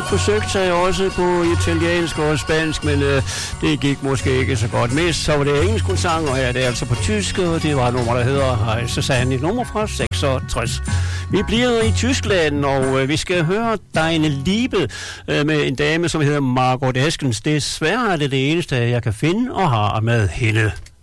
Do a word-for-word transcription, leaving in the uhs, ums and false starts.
forsøgte sig også på italiensk og spansk, men øh, det gik måske ikke så godt. Mest så var det engelsk, hun sang, og ja, det er altså på tysk, og det var et nummer, der hedder, så sagde han et nummer fra seksogtres. Vi bliver i Tyskland, og øh, vi skal høre Deine Liebe øh, med en dame, som hedder Margot Eskens. Desværre er det det eneste, jeg kan finde og har med hende.